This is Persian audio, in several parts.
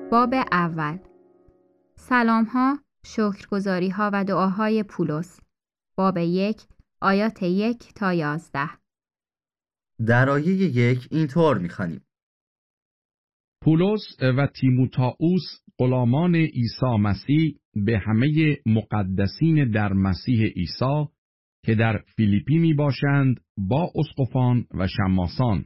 باب اول. سلام‌ها، شکرگزاری‌ها و دعاهای پولس. باب 1 آیات 1 تا 11. در آیه 1 اینطور می‌خوانیم: پولس و تیموتائوس غلامان عیسی مسیح به همه مقدسین در مسیح عیسی که در فیلیپی می باشند با اسقفان و شماسان.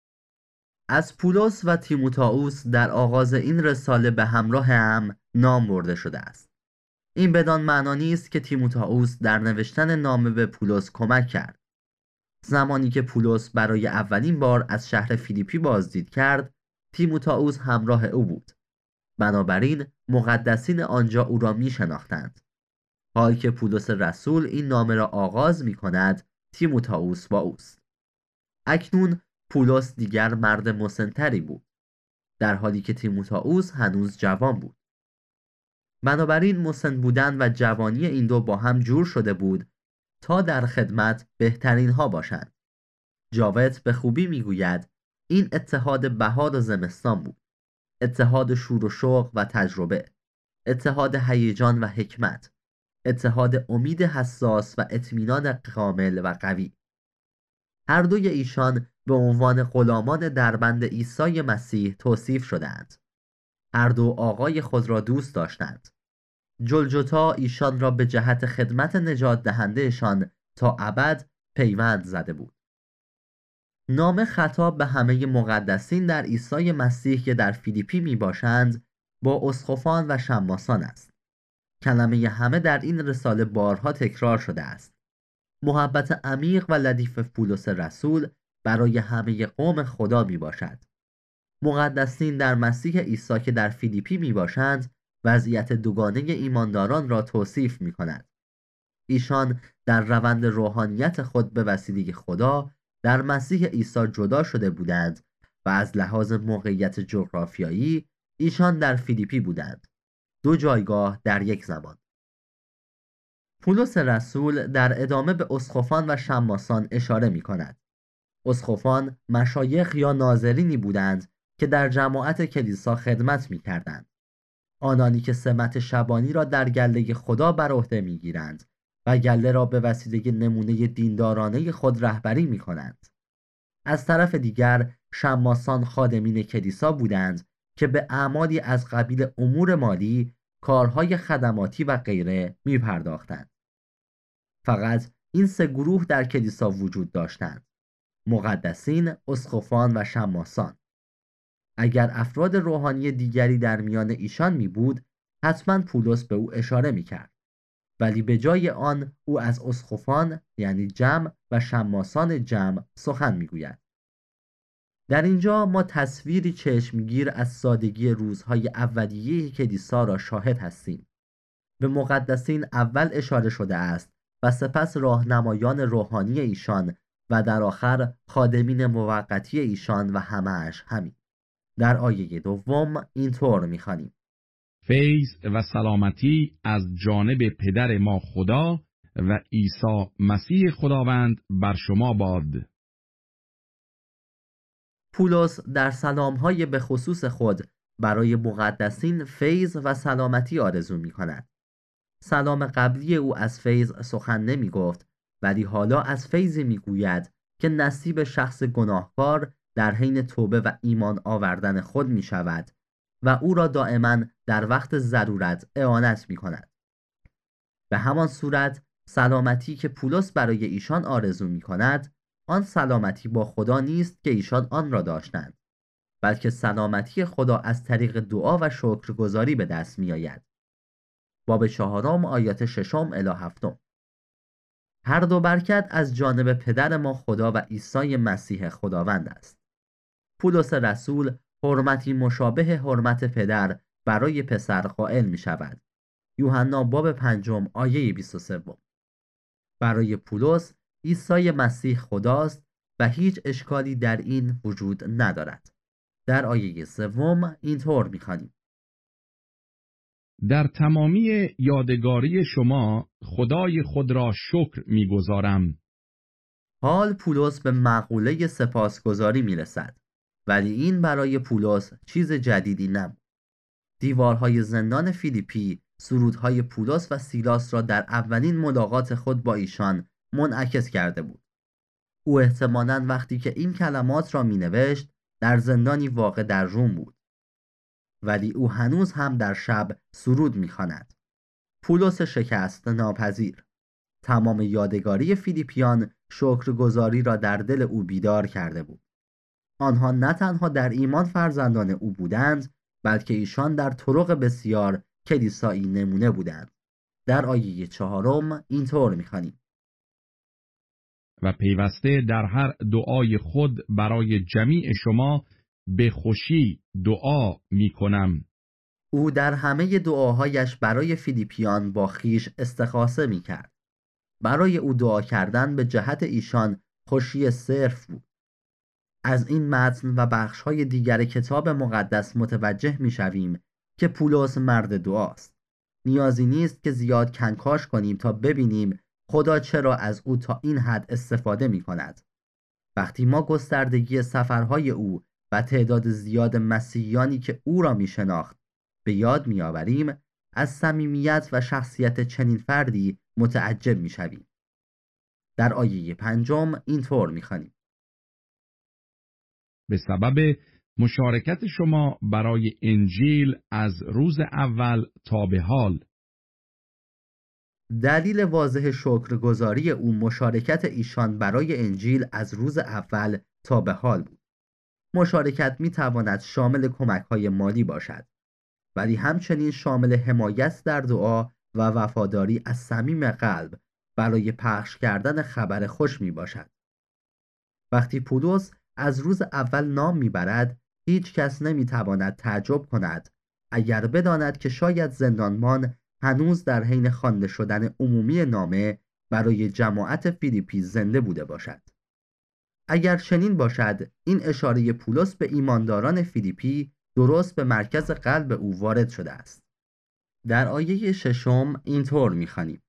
از پولس و تیموتائوس در آغاز این رساله به همراه هم نام برده شده است. این بدان معنا نیست که تیموتائوس در نوشتن نامه به پولس کمک کرد. زمانی که پولس برای اولین بار از شهر فیلیپی بازدید کرد، تیموتائوس همراه او بود. بنابراین مقدسین آنجا او را می شناختند. حال که پولس رسول این نامه را آغاز می کند، تیموتائوس با اوست. اکنون پولس دیگر مرد مسن‌تری بود، در حالی که تیموتائوس هنوز جوان بود. بنابراین مسن بودن و جوانی این دو با هم جور شده بود تا در خدمت بهترین ها باشند. جاوت به خوبی میگوید این اتحاد بهار و زمستان بود، اتحاد شور و شوق و تجربه، اتحاد هیجان و حکمت، اتحاد امید حساس و اطمینان کامل و قوی. هر دوی ایشان به عنوان غلامان دربند عیسی مسیح توصیف شدند. هر دو آقای خود را دوست داشتند. جلجتا ایشان را به جهت خدمت نجات دهندهشان تا ابد پیوند زده بود. نام خطاب به همه مقدسین در عیسی مسیح که در فیلیپی می باشند با اسقفان و شماسان است. کلمه همه در این رساله بارها تکرار شده است. محبت عمیق و لطیف پولس رسول برای همه قوم خدا می باشد. مقدسین در مسیح عیسی که در فیلیپی می باشند وضعیت دوگانه ایمانداران را توصیف می کند. ایشان در روند روحانیت خود به وسیله خدا در مسیح عیسی جدا شده بودند و از لحاظ موقعیت جغرافیایی ایشان در فیلیپی بودند. دو جایگاه در یک زمان. پولس رسول در ادامه به اسقفان و شماسان اشاره می کند. اسقفان مشایخ یا ناظرینی بودند که در جماعت کلیسا خدمت می کردند. آنانی که سمت شبانی را در گله خدا بر عهده می گیرند و گله را به وسیله نمونه دیندارانه خود رهبری می کنند. از طرف دیگر شماسان خادمین کلیسا بودند که به اعمالی از قبیل امور مالی، کارهای خدماتی و غیره می پرداختند. فقط این سه گروه در کلیسا وجود داشتند: مقدسین، اسقفان و شماسان. اگر افراد روحانی دیگری در میان ایشان می بود، حتما پولس به او اشاره می کرد. ولی به جای آن او از اسقفان یعنی جمع و شماسان جمع سخن می گوید. در اینجا ما تصویری چشمگیر از سادگی روزهای اولیه کلیسا را شاهد هستیم. به مقدسین اول اشاره شده است و سپس راهنمایان روحانی ایشان و در آخر خادمین موقتی ایشان و همه‌اش همین. در آیه دوم اینطور می‌خوانیم: فیض و سلامتی از جانب پدر ما خدا و عیسی مسیح خداوند بر شما باد. پولس در سلام‌های به خصوص خود برای مقدسین فیض و سلامتی آرزو می‌کند. سلام قبلی او از فیض سخن نمی‌گفت، ولی حالا از فیضی می‌گوید که نصیب شخص گناهکار در حین توبه و ایمان آوردن خود می شود و او را دائما در وقت ضرورت اعانت می کند. به همان صورت سلامتی که پولس برای ایشان آرزو می کند، آن سلامتی با خدا نیست که ایشان آن را داشتند، بلکه سلامتی خدا از طریق دعا و شکرگزاری به دست می آید. باب 4 آیات 6 الی 7. هر دو برکت از جانب پدر ما خدا و عیسی مسیح خداوند است. پولس رسول حرمتی مشابه حرمت پدر برای پسر قائل می شود. یوحنا باب 5 آیه 23. برای پولس عیسی مسیح خداست و هیچ اشکالی در این وجود ندارد. در آیه 3 اینطور می خوانیم: در تمامی یادگاری شما خدای خود را شکر می‌گزارم. حال پولس به مقوله سپاسگزاری می رسد، ولی این برای پولس چیز جدیدی نبود. دیوارهای زندان فیلیپی سرودهای پولس و سیلاس را در اولین ملاقات خود با ایشان منعکس کرده بود. او احتمالاً وقتی که این کلمات را می‌نوشت در زندانی واقع در روم بود. ولی او هنوز هم در شب سرود می‌خواند. پولس شکست ناپذیر. تمام یادگاری فیلیپیان شکرگزاری را در دل او بیدار کرده بود. آنها نه تنها در ایمان فرزندان او بودند، بلکه ایشان در طرق بسیار کلیسایی نمونه بودند. در آیه 4 اینطور می‌خوانیم: و پیوسته در هر دعای خود برای جمیع شما به خوشی دعا می کنم. او در همه دعاهایش برای فیلیپیان با خیش استخاصه می کرد. برای او دعا کردن به جهت ایشان خوشی صرف بود. از این متن و بخش‌های دیگر کتاب مقدس متوجه می‌شویم که پولس مرد دعاست. نیازی نیست که زیاد کنکاش کنیم تا ببینیم خدا چرا از او تا این حد استفاده می‌کند. وقتی ما گستردگی سفرهای او و تعداد زیاد مسیحیانی که او را می‌شناخت به یاد می‌آوریم، از صمیمیت و شخصیت چنین فردی متعجب می‌شویم. در آیه 5 اینطور می‌خوانیم: به سبب مشارکت شما برای انجیل از روز اول تا به حال. دلیل واضح شکرگزاری او مشارکت ایشان برای انجیل از روز اول تا به حال بود. مشارکت می تواند شامل کمک‌های مالی باشد، ولی همچنین شامل حمایت در دعا و وفاداری از صمیم قلب برای پخش کردن خبر خوش می باشد. وقتی پولس از روز اول نام میبرد، هیچ کس نمیتواند تعجب کند اگر بداند که شاید زندانبان هنوز در حین خوانده شدن عمومی نامه برای جماعت فیلیپی زنده بوده باشد. اگر چنین باشد، این اشاره پولس به ایمانداران فیلیپی درست به مرکز قلب او وارد شده است. در آیه 6 اینطور می‌خوانیم: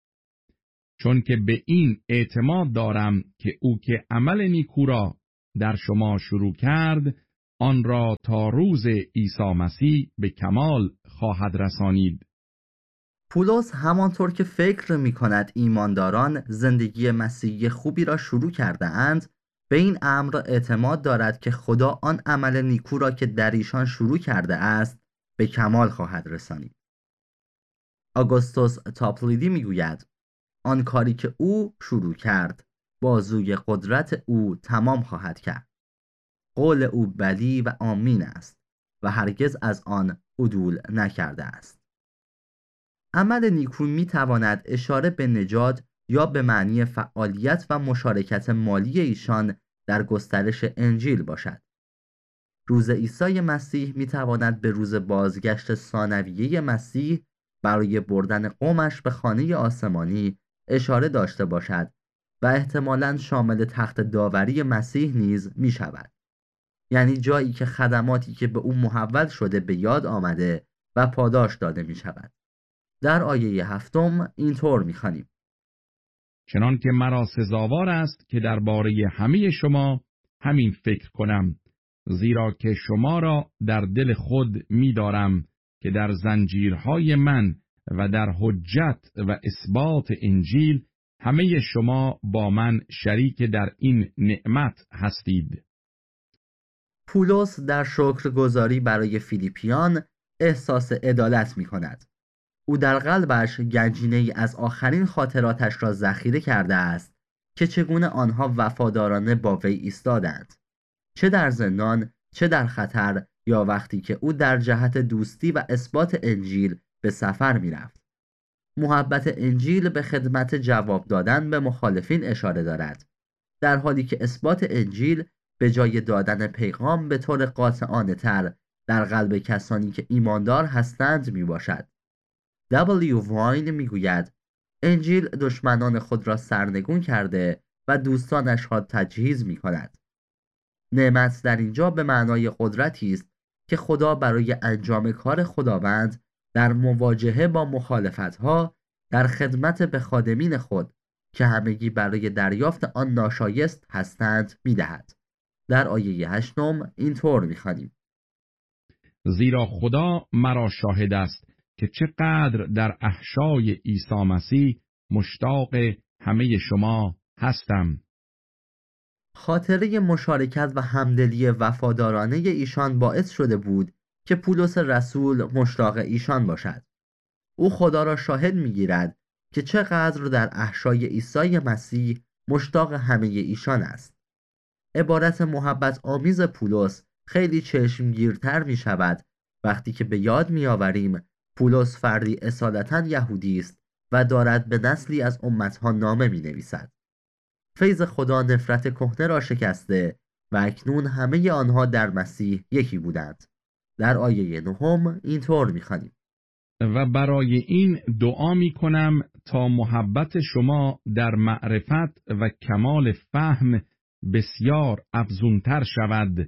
چون که به این اعتماد دارم که او که عمل نیکو را در شما شروع کرد، آن را تا روز عیسی مسیح به کمال خواهد رسانید. پولس همانطور که فکر می‌کند ایمانداران زندگی مسیحی خوبی را شروع کرده اند، به این امر اعتماد دارد که خدا آن عمل نیکو را که در ایشان شروع کرده است به کمال خواهد رسانید. آگوستوس تاپلیدی میگوید آن کاری که او شروع کرد بازوی قدرت او تمام خواهد کرد. قول او بلی و آمین است و هرگز از آن عدول نکرده است. عمل نیکو می تواند اشاره به نجات یا به معنی فعالیت و مشارکت مالی ایشان در گسترش انجیل باشد. روز عیسی مسیح می تواند به روز بازگشت ثانویه مسیح برای بردن قومش به خانه آسمانی اشاره داشته باشد و احتمالاً شامل تخت داوری مسیح نیز می شود. یعنی جایی که خدماتی که به او محول شده به یاد آمده و پاداش داده می شود. در آیه 7 اینطور می خوانیم: چنان که مرا سزاوار است که درباره همه شما همین فکر کنم، زیرا که شما را در دل خود می دارم که در زنجیرهای من و در حجت و اثبات انجیل همه شما با من شریک در این نعمت هستید. پولس در شکرگزاری برای فیلیپیان احساس عدالت می کند. او در قلبش گنجینه‌ای از آخرین خاطراتش را ذخیره کرده است که چگونه آنها وفادارانه با وی ایستادند، چه در زندان، چه در خطر، یا وقتی که او در جهت دوستی و اثبات انجیل به سفر می رفت. محبت انجیل به خدمت جواب دادن به مخالفین اشاره دارد، در حالی که اثبات انجیل به جای دادن پیغام به طور قاطعانه تر در قلب کسانی که ایماندار هستند می باشد. دبلیو واین می گوید انجیل دشمنان خود را سرنگون کرده و دوستانش را تجهیز می کند. نعمت در اینجا به معنای قدرتی است که خدا برای انجام کار خداوند در مواجهه با مخالفتها در خدمت به خادمین خود که همگی برای دریافت آن ناشایست هستند می دهد. در آیه 8 اینطور می خوانیم: زیرا خدا مرا شاهد است که چقدر در احشای عیسی مسیح مشتاق همه شما هستم. خاطره مشارکت و همدلی وفادارانه ایشان باعث شده بود که پولس رسول مشتاق ایشان باشد. او خدا را شاهد می‌گیرد که چقدر در احشای عیسی مسیح مشتاق همه ایشان است. عبارت محبت آمیز پولس خیلی چشمگیرتر می شود وقتی که به یاد می آوریم پولس فردی اصالتاً یهودی است و دارد به نسلی از امتها نامه می نویسد. فیض خدا نفرت کهنه را شکسته و اکنون همه آنها در مسیح یکی بودند. در آیه 9 اینطور می خوانیم: و برای این دعا می کنم تا محبت شما در معرفت و کمال فهم بسیار افزونتر شود.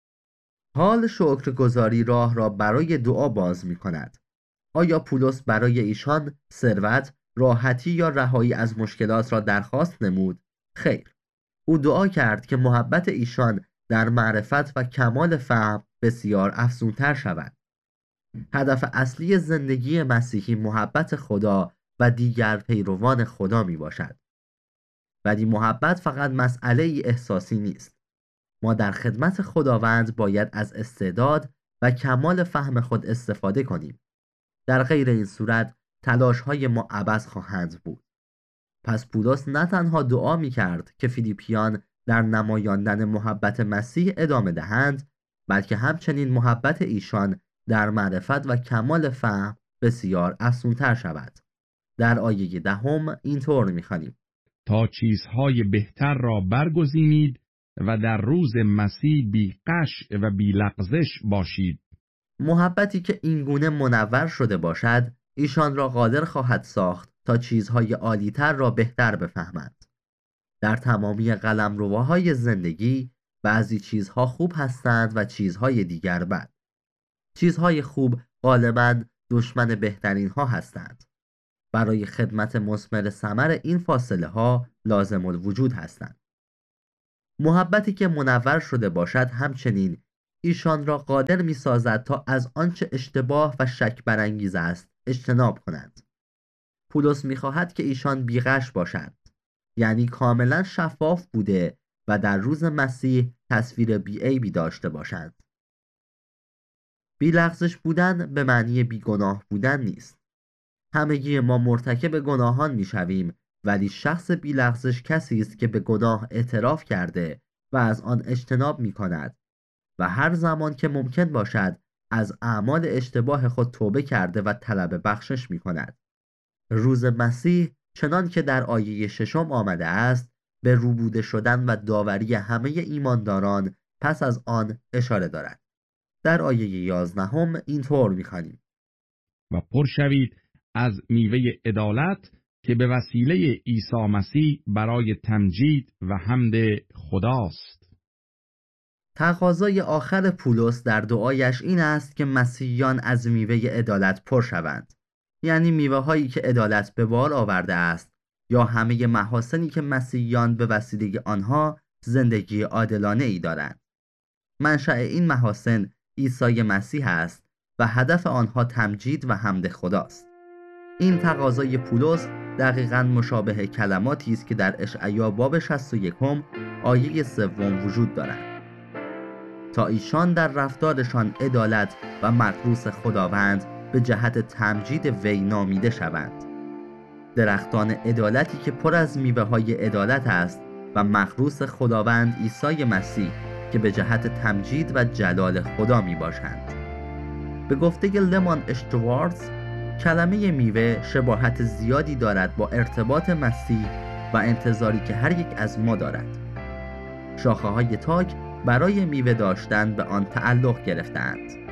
حال شکرگزاری راه را برای دعا باز می کند. آیا پولس برای ایشان ثروت، راحتی یا رهایی از مشکلات را درخواست نمود؟ خیر. او دعا کرد که محبت ایشان در معرفت و کمال فهم بسیار افزونتر شود. هدف اصلی زندگی مسیحی محبت خدا و دیگر پیروان خدا می باشد. ولی محبت فقط مسئله ای احساسی نیست. ما در خدمت خداوند باید از استعداد و کمال فهم خود استفاده کنیم. در غیر این صورت تلاش‌های ما عبث خواهند بود. پس پولس نه تنها دعا می کرد که فیلیپیان در نمایاندن محبت مسیح ادامه دهند، بلکه همچنین محبت ایشان در معرفت و کمال فهم بسیار افزونتر شود. در آیه 10 اینطور می‌خوانیم: تا چیزهای بهتر را برگزینید و در روز مسیح بی غش و بی لغزش باشید. محبتی که اینگونه منور شده باشد ایشان را قادر خواهد ساخت تا چیزهای عالی‌تر را بهتر بفهمند. در تمامی قلمروهای زندگی بعضی چیزها خوب هستند و چیزهای دیگر بد. چیزهای خوب غالباً دشمن بهترین ها هستند. برای خدمت مثمر ثمر این فاصله ها لازم الوجود هستند. محبتی که منور شده باشد همچنین ایشان را قادر می سازد تا از آنچه اشتباه و شک برانگیز است اجتناب کنند. پولس می خواهد که ایشان بیغش باشند، یعنی کاملا شفاف بوده و در روز مسیح تصویر بی‌عیبی داشته باشند. بی‌لغزش بودن به معنی بیگناه بودن نیست. همگی ما مرتکب گناهان میشویم، ولی شخص بی‌لغزش کسی است که به گناه اعتراف کرده و از آن اجتناب می کند و هر زمان که ممکن باشد از اعمال اشتباه خود توبه کرده و طلب بخشش می کند. روز مسیح چنان که در آیه 6 آمده است به روبوده شدن و داوری همه ایمانداران پس از آن اشاره دارد. در آیه 11 اینطور می‌خوانیم: و پر شوید از میوه عدالت که به وسیله عیسی مسیح برای تمجید و حمد خداست. تقاضای آخر پولس در دعایش این است که مسیحیان از میوه عدالت پر شوند، یعنی میوه هایی که عدالت به بار آورده است یا همه محاسنی که مسیحیان به وسیله آنها زندگی عادلانه ای دارند. منشأ این محاسن عیسی مسیح است و هدف آنها تمجید و حمد خداست. این تقاضای پولس دقیقاً مشابه کلماتی است که در اشعیا باب 61 آیه 3 وجود دارد. تا ایشان در رفتارشان عدالت و مقروس خداوند به جهت تمجید وی نامیده شوند. درختان عدالتی که پر از میوه های عدالت است و مقروس خداوند عیسی مسیح که به جهت تمجید و جلال خدا می باشند. به گفته لمان اشتوارتز کلمه میوه شباهت زیادی دارد با ارتباط مسیح و انتظاری که هر یک از ما دارد. شاخه های تاک برای میوه داشتن به آن تعلق گرفتند.